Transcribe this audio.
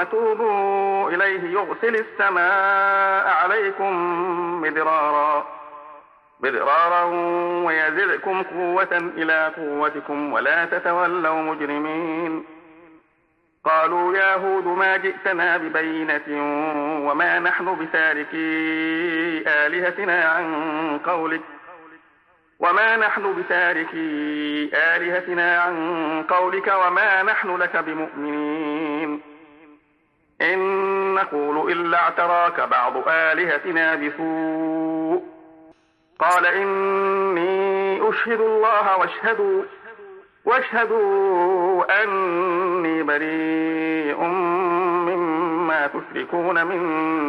وتوبوا إليه يرسل السماء عليكم مدرارا ويزدكم قوة إلى قوتكم ولا تتولوا مجرمين. قالوا يا هود ما جئتنا ببينة وما نحن بتاركي آلهتنا عن قولك وما نحن لك بمؤمنين. إن نقول إلا اعتراك بعض آلهتنا بسوء. قال إني أشهد الله واشهدوا أني بريء مما تشركون من